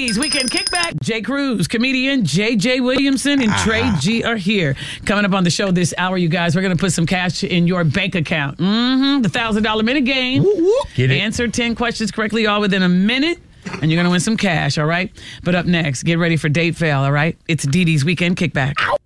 D's Weekend Kickback. Jay Cruz, comedian J.J. Williamson, and Trey G are here. Coming up on the show this hour, you guys, we're going to put some cash in your bank account. The $1,000 minute game. Get it. Answer 10 questions correctly all within a minute, and you're going to win some cash, all right? But up next, get ready for Date Fail, all right? It's Dee Dee's Weekend Kickback.